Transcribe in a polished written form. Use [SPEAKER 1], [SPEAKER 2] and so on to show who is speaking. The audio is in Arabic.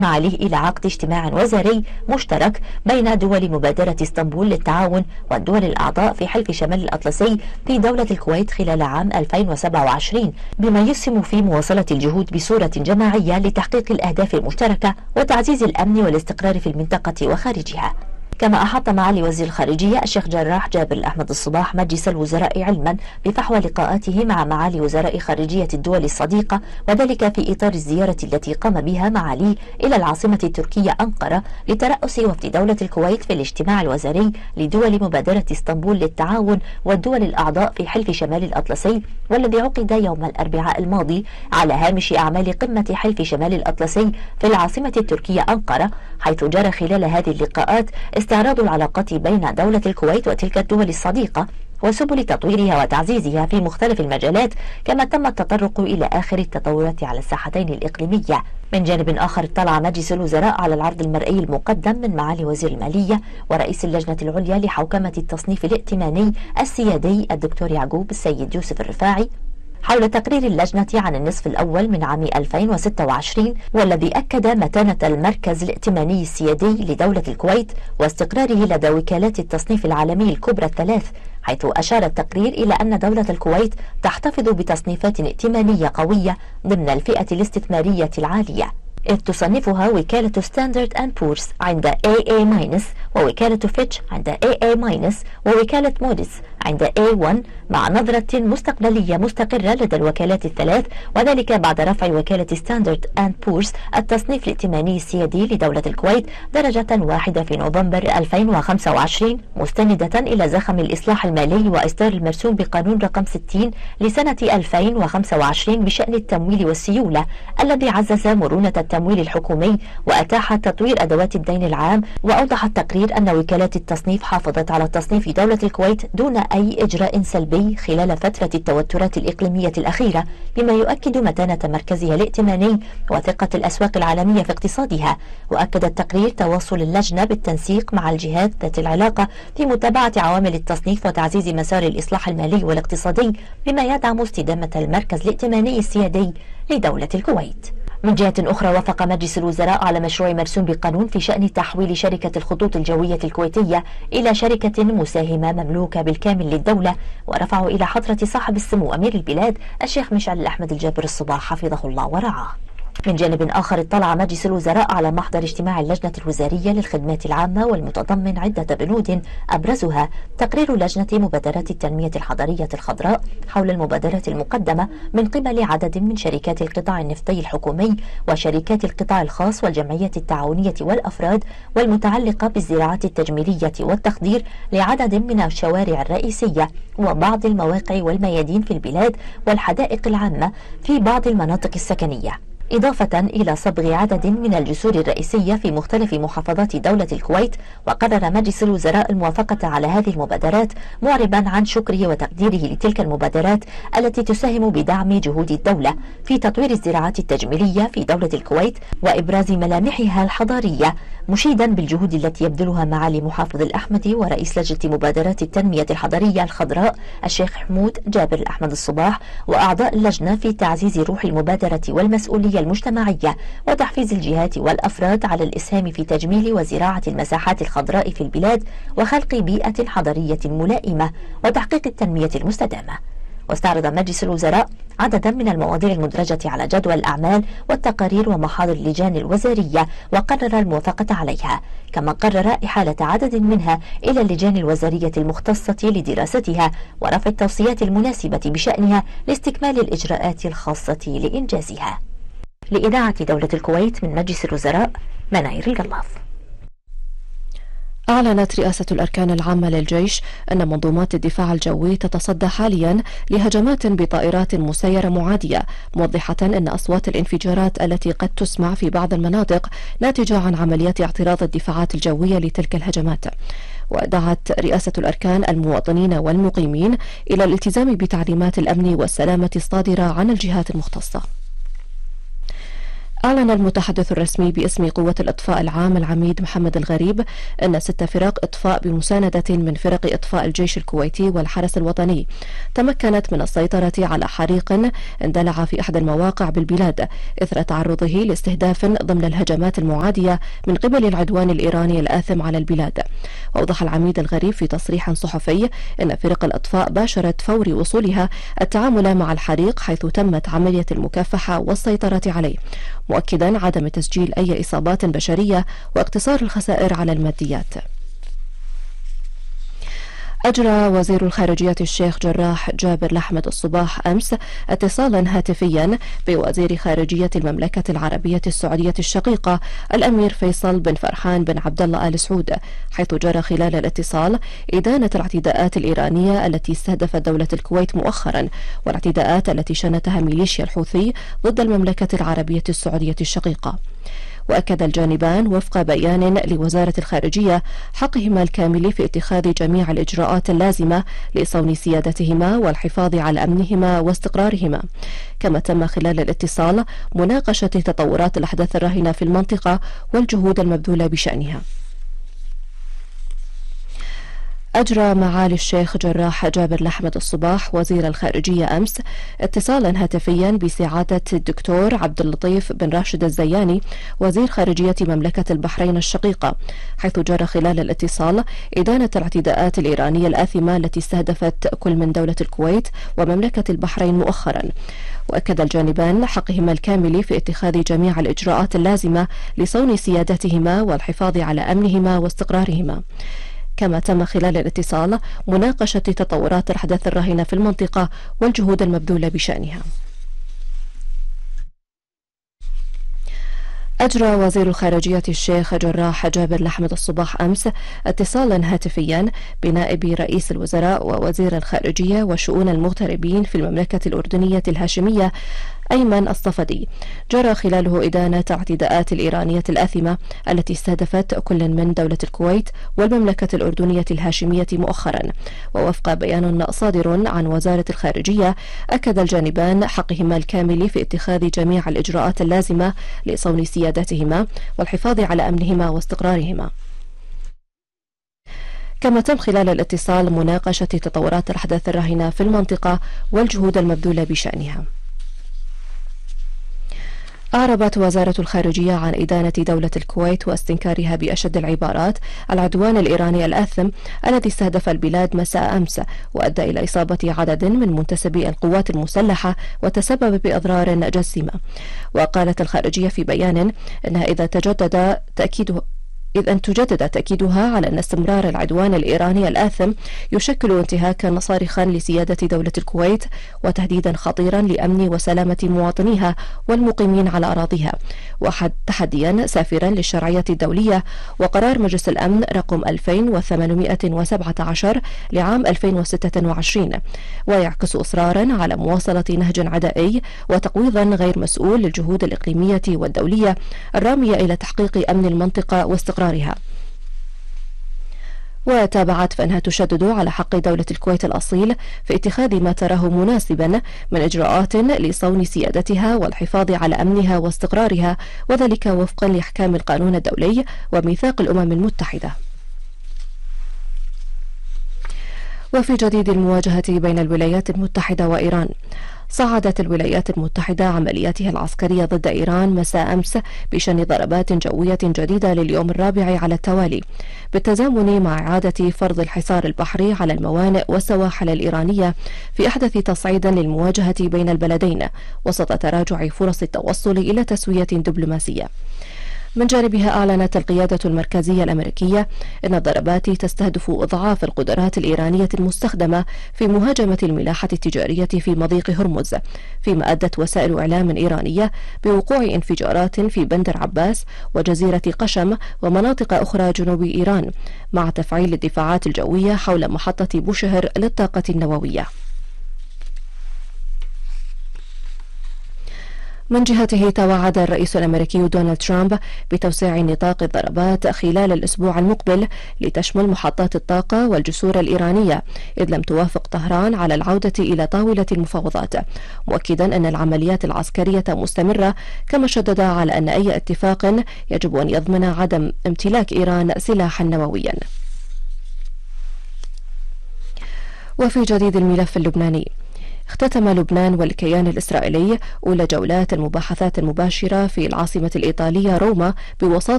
[SPEAKER 1] معاليه إلى عقد اجتماع وزاري مشترك بين دول مبادرة اسطنبول للتعاون والدول الأعضاء في حلف شمال الأطلسي في دولة الكويت خلال عام 2027، بما يسهم في مواصلة الجهود بصورة جماعية لتحقيق الأهداف المشتركة وتعزيز الأمن والاستقرار في المنطقة وخارجها. كما أحاط معالي وزير الخارجية الشيخ جراح جابر أحمد الصباح مجلس الوزراء علما بفحوى لقاءاته مع معالي وزراء خارجية الدول الصديقة، وذلك في إطار الزيارة التي قام بها معالي إلى العاصمة التركية أنقرة لترأس وفد دولة الكويت في الاجتماع الوزاري لدول مبادرة اسطنبول للتعاون والدول الأعضاء في حلف شمال الأطلسي، والذي عقد يوم الأربعاء الماضي على هامش أعمال قمة حلف شمال الأطلسي في العاصمة التركية أنقرة، حيث جرى خلال هذه اللقاءات استعراض العلاقات بين دولة الكويت وتلك الدول الصديقة وسبل تطويرها وتعزيزها في مختلف المجالات، كما تم التطرق إلى آخر التطورات على الساحتين الإقليمية. من جانب آخر اطلع مجلس الوزراء على العرض المرئي المقدم من معالي وزير المالية ورئيس اللجنة العليا لحوكمة التصنيف الائتماني السيادي الدكتور يعقوب السيد يوسف الرفاعي حول تقرير اللجنة عن النصف الأول من عام 2026، والذي أكد متانة المركز الائتماني السيادي لدولة الكويت واستقراره لدى وكالات التصنيف العالمي الكبرى الثلاث، حيث أشار التقرير إلى أن دولة الكويت تحتفظ بتصنيفات ائتمانية قوية ضمن الفئة الاستثمارية العالية، إذ تصنفها وكالة ستاندرد أند بورس عند AA- ووكالة فيتش عند AA- ووكالة موديس عند A1، مع نظرة مستقبلية مستقرة لدى الوكالات الثلاث، وذلك بعد رفع وكالة ستاندرد أند بورس التصنيف الائتماني السيادي لدولة الكويت درجة واحدة في نوفمبر 2025، مستندة إلى زخم الإصلاح المالي وإصدار المرسوم بقانون رقم 60 لسنة 2025 بشأن التمويل والسيولة، الذي عزز مرونة التمويل الحكومي وأتاح تطوير أدوات الدين العام. وأوضح التقرير أن وكالات التصنيف حافظت على تصنيف دولة الكويت دون أي إجراء سلبي خلال فترة التوترات الإقليمية الأخيرة، بما يؤكد متانة مركزها الائتماني وثقة الأسواق العالمية في اقتصادها. وأكد التقرير تواصل اللجنة بالتنسيق مع الجهات ذات العلاقة في متابعة عوامل التصنيف وتعزيز مسار الإصلاح المالي والاقتصادي، بما يدعم استدامة المركز الائتماني السيادي لدولة الكويت. من جهة أخرى، وافق مجلس الوزراء على مشروع مرسوم بقانون في شأن تحويل شركة الخطوط الجوية الكويتية إلى شركة مساهمة مملوكة بالكامل للدولة، ورفعه إلى حضرة صاحب السمو أمير البلاد الشيخ مشعل أحمد الجابر الصباح حفظه الله ورعاه. من جانب آخر اطلع مجلس الوزراء على محضر اجتماع اللجنة الوزارية للخدمات العامة، والمتضمن عدة بنود أبرزها تقرير لجنة مبادرات التنمية الحضرية الخضراء حول المبادرات المقدمة من قبل عدد من شركات القطاع النفطي الحكومي وشركات القطاع الخاص والجمعية التعاونية والأفراد، والمتعلقة بالزراعة التجميلية والتخدير لعدد من الشوارع الرئيسية وبعض المواقع والميادين في البلاد والحدائق العامة في بعض المناطق السكنية، إضافة إلى صبغ عدد من الجسور الرئيسية في مختلف محافظات دولة الكويت. وقرر مجلس الوزراء الموافقة على هذه المبادرات، معربا عن شكره وتقديره لتلك المبادرات التي تساهم بدعم جهود الدولة في تطوير الزراعات التجميلية في دولة الكويت وإبراز ملامحها الحضارية، مشيدا بالجهود التي يبذلها معالي محافظ الأحمدي ورئيس لجنة مبادرات التنمية الحضرية الخضراء الشيخ حمود جابر أحمد الصباح وأعضاء اللجنة في تعزيز روح المبادرة والمسؤولية المجتمعية وتحفيز الجهات والأفراد على الإسهام في تجميل وزراعة المساحات الخضراء في البلاد وخلق بيئة حضرية ملائمة وتحقيق التنمية المستدامة. واستعرض مجلس الوزراء عددا من المواضيع المدرجة على جدول الأعمال والتقارير ومحاضر اللجان الوزارية وقرر الموافقة عليها، كما قرر إحالة عدد منها إلى اللجان الوزارية المختصة لدراستها ورفع التوصيات المناسبة بشأنها لاستكمال الإجراءات الخاصة لإنجازها. لإذاعة دولة الكويت من مجلس الوزراء، مناير القلاف.
[SPEAKER 2] أعلنت رئاسة الأركان العامة للجيش أن منظومات الدفاع الجوي تتصدى حاليا لهجمات بطائرات مسيرة معادية، موضحة أن أصوات الانفجارات التي قد تسمع في بعض المناطق ناتجة عن عمليات اعتراض الدفاعات الجوية لتلك الهجمات. ودعت رئاسة الأركان المواطنين والمقيمين إلى الالتزام بتعليمات الأمن والسلامة الصادرة عن الجهات المختصة. أعلن المتحدث الرسمي باسم قوة الإطفاء العام العميد محمد الغريب أن 6 فرق إطفاء بمساندة من فرق إطفاء الجيش الكويتي والحرس الوطني تمكنت من السيطرة على حريق اندلع في أحد المواقع بالبلاد إثر تعرضه لاستهداف ضمن الهجمات المعادية من قبل العدوان الإيراني الآثم على البلاد. وأوضح العميد الغريب في تصريح صحفي أن فرق الإطفاء باشرت فور وصولها التعامل مع الحريق، حيث تمت عملية المكافحة والسيطرة عليه، مؤكدا عدم تسجيل أي إصابات بشرية واقتصار الخسائر على الماديات. أجرى وزير الخارجية الشيخ جراح جابر لحمد الصباح أمس اتصالا هاتفيا بوزير خارجية المملكة العربية السعودية الشقيقة الأمير فيصل بن فرحان بن عبد الله آل سعود، حيث جرى خلال الاتصال إدانة الاعتداءات الإيرانية التي استهدفت دولة الكويت مؤخرا، والاعتداءات التي شنتها ميليشيا الحوثي ضد المملكة العربية السعودية الشقيقة. وأكد الجانبان وفق بيان لوزارة الخارجية حقهما الكامل في اتخاذ جميع الإجراءات اللازمة لصون سيادتهما والحفاظ على أمنهما واستقرارهما. كما تم خلال الاتصال مناقشة تطورات الأحداث الراهنة في المنطقة والجهود المبذولة بشأنها. أجرى معالي الشيخ جراح جابر لحمد الصباح وزير الخارجية أمس اتصالا هاتفيا بسعادة الدكتور عبد اللطيف بن راشد الزياني وزير خارجية مملكة البحرين الشقيقة، حيث جرى خلال الاتصال إدانة الاعتداءات الإيرانية الآثمة التي استهدفت كل من دولة الكويت ومملكة البحرين مؤخرا. وأكد الجانبان حقهما الكامل في اتخاذ جميع الإجراءات اللازمة لصون سيادتهما والحفاظ على أمنهما واستقرارهما. كما تم خلال الاتصال مناقشة تطورات الأحداث الراهنة في المنطقة والجهود المبذولة بشأنها. أجرى وزير الخارجية الشيخ جراح جابر لحمد الصباح أمس اتصالا هاتفيا بنائب رئيس الوزراء ووزير الخارجية وشؤون المغتربين في المملكة الأردنية الهاشمية أيمن الصفدي، جرى خلاله إدانة الاعتداءات الإيرانية الآثمة التي استهدفت كل من دولة الكويت والمملكة الأردنية الهاشمية مؤخرا. ووفق بيان صادر عن وزارة الخارجية أكد الجانبان حقهما الكامل في اتخاذ جميع الإجراءات اللازمة لصون سيادتهما والحفاظ على أمنهما واستقرارهما. كما تم خلال الاتصال مناقشة تطورات الأحداث الراهنة في المنطقة والجهود المبذولة بشأنها. أعربت وزارة الخارجية عن إدانة دولة الكويت واستنكارها بأشد العبارات العدوان الإيراني الآثم الذي استهدف البلاد مساء أمس وأدى إلى إصابة عدد من منتسبي القوات المسلحة وتسبب بأضرار جسيمة. وقالت الخارجية في بيان أنها إذ أن تجدد تأكيدها على أن استمرار العدوان الإيراني الآثم يشكل انتهاكا صارخا لسيادة دولة الكويت وتهديدا خطيرا لأمن وسلامة مواطنيها والمقيمين على أراضيها، وتحديا سافرا للشرعية الدولية وقرار مجلس الأمن رقم 2817 لعام 2026، ويعكس إصرارا على مواصلة نهج عدائي وتقويضا غير مسؤول للجهود الإقليمية والدولية الرامية إلى تحقيق أمن المنطقة واستقرارها. وتابعت فإنها تشدد على حق دولة الكويت الأصيل في اتخاذ ما تراه مناسبا من إجراءات لصون سيادتها والحفاظ على أمنها واستقرارها، وذلك وفقا لأحكام القانون الدولي وميثاق الأمم المتحدة. وفي جديد المواجهة بين الولايات المتحدة وإيران، صعدت الولايات المتحدة عملياتها العسكرية ضد إيران مساء أمس بشن ضربات جوية جديدة لليوم الرابع على التوالي، بالتزامن مع إعادة فرض الحصار البحري على الموانئ والسواحل الإيرانية في أحدث تصعيد للمواجهة بين البلدين وسط تراجع فرص التوصل إلى تسوية دبلوماسية. من جانبها أعلنت القيادة المركزية الأمريكية أن الضربات تستهدف إضعاف القدرات الإيرانية المستخدمة في مهاجمة الملاحة التجارية في مضيق هرمز، فيما أدت وسائل إعلام إيرانية بوقوع انفجارات في بندر عباس وجزيرة قشم ومناطق أخرى جنوب إيران، مع تفعيل الدفاعات الجوية حول محطة بوشهر للطاقة النووية. من جهته توعد الرئيس الأمريكي دونالد ترامب بتوسيع نطاق الضربات خلال الأسبوع المقبل لتشمل محطات الطاقة والجسور الإيرانية، إذ لم توافق طهران على العودة إلى طاولة المفاوضات، مؤكدا أن العمليات العسكرية مستمرة، كما شدد على أن أي اتفاق يجب أن يضمن عدم امتلاك إيران سلاحا نوويا. وفي جديد الملف اللبناني، اختتم لبنان والكيان الإسرائيلي أولى جولات المباحثات المباشرة في العاصمة الإيطالية روما بوساطة